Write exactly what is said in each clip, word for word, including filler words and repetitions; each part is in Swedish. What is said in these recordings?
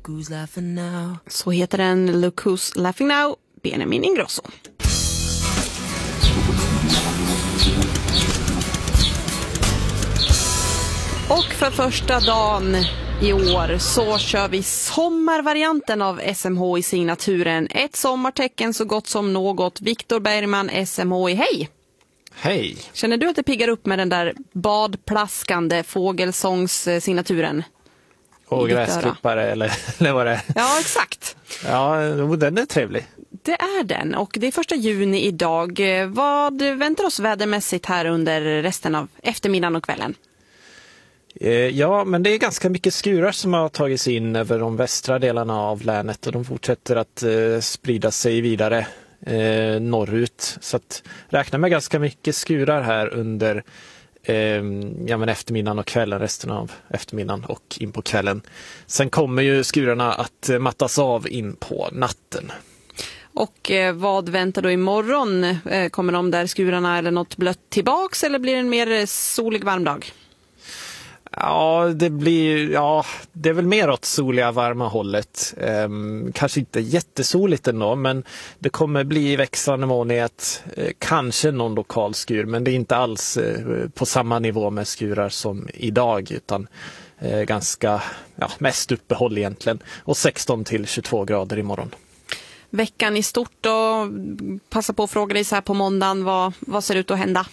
who's laughing now. Så heter den Look Who's Laughing Now, Benjamin Ingrosso. Och för första dagen i år så kör vi sommarvarianten av S M H I-signaturen. Ett sommartecken så gott som något. Viktor Bergman, S M H I, hej! Hej! Känner du att det piggar upp med den där badplaskande fågelsångssignaturen? Och gräsklippare eller, eller vad det är. Ja, exakt. Ja, den är trevlig. Det är den, och det är första juni idag. Vad väntar oss vädermässigt här under resten av eftermiddagen och kvällen? Ja, men det är ganska mycket skurar som har tagits in över de västra delarna av länet och de fortsätter att eh, sprida sig vidare eh, norrut. Så att räkna med ganska mycket skurar här under eh, ja, men eftermiddagen och kvällen, resten av eftermiddagen och in på kvällen. Sen kommer ju skurarna att mattas av in på natten. Och eh, vad väntar då imorgon? Eh, kommer de där skurarna eller något blött tillbaks eller blir det en mer solig varm dag? Ja, det blir ja, det är väl mer åt soliga varma hållet. Ehm, kanske inte jättesoligt ändå, men det kommer bli växlande molnighet, eh, kanske någon lokal skur, men det är inte alls eh, på samma nivå med skurar som idag, utan eh, ganska ja, mest uppehåll egentligen, och sexton till tjugotvå grader imorgon. Veckan i stort då, passa på att fråga dig så här på måndagen, vad, vad ser ut att hända?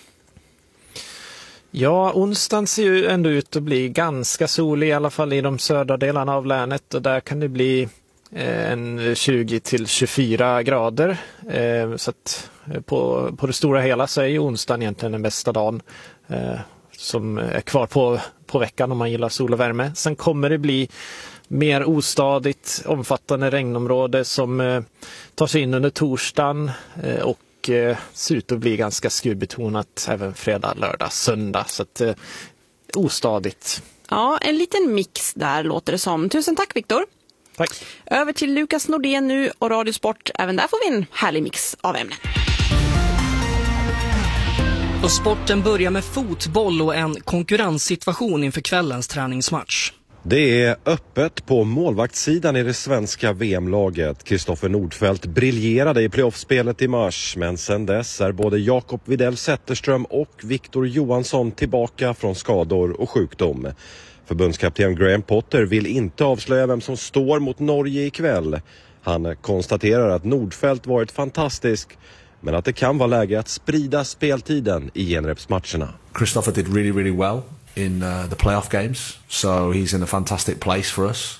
Ja, onsdagen ser ju ändå ut att bli ganska solig, i alla fall i de södra delarna av länet, och där kan det bli eh, en tjugo till tjugofyra grader. Eh, så att på, på det stora hela så är ju onsdagen egentligen den bästa dagen eh, som är kvar på, på veckan om man gillar sol och värme. Sen kommer det bli mer ostadigt, omfattande regnområde som eh, tar sig in under torsdagen eh, och eh, ser ut att bli ganska skurbetonat även fredag, lördag, söndag. Så att eh, ostadigt. Ja, en liten mix där låter det som. Tusen tack, Viktor. Tack. Över till Lukas Nordén nu och Radiosport. Även där får vi en härlig mix av ämnen. Och sporten börjar med fotboll och en konkurrenssituation inför kvällens träningsmatch. Det är öppet på målvaktssidan i det svenska V M-laget. Kristoffer Nordfeldt briljerade i playoffspelet i mars, men sedan dess är både Jakob Widell Zetterström och Viktor Johansson tillbaka från skador och sjukdom. Förbundskapten Graham Potter vill inte avslöja vem som står mot Norge ikväll. Han konstaterar att Nordfeldt varit fantastisk, men att det kan vara läge att sprida speltiden i genrepsmatcherna. Kristoffer did really, really well in uh, the playoff games, so he's in a fantastic place for us.